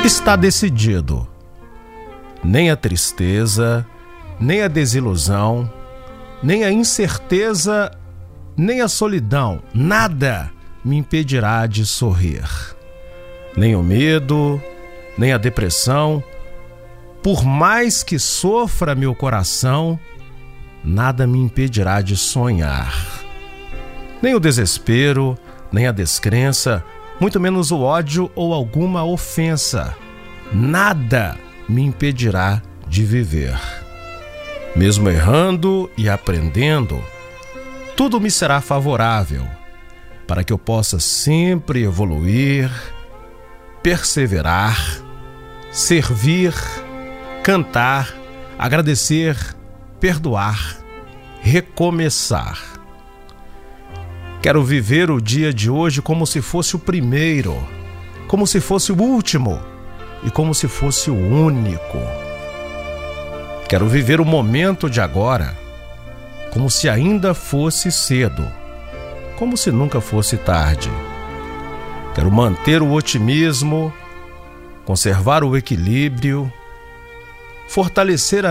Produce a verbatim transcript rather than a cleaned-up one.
Está decidido. Nem a tristeza, nem a desilusão, nem a incerteza, nem a solidão, nada me impedirá de sorrir. Nem o medo, nem a depressão, por mais que sofra meu coração, nada me impedirá de sonhar. Nem o desespero, nem a descrença, muito menos o ódio ou alguma ofensa, nada me impedirá de viver. Mesmo errando e aprendendo, tudo me será favorável, para que eu possa sempre evoluir, perseverar, servir, cantar, agradecer, perdoar, recomeçar. Quero viver o dia de hoje como se fosse o primeiro, como se fosse o último e como se fosse o único. Quero viver o momento de agora como se ainda fosse cedo, como se nunca fosse tarde. Quero manter o otimismo, conservar o equilíbrio, fortalecer a